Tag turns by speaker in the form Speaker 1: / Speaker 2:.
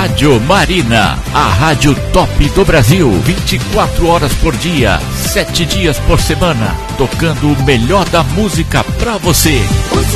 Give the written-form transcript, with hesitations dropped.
Speaker 1: Rádio Marina, a rádio top do Brasil, 24 horas por dia, 7 dias por semana, tocando o melhor da música pra você.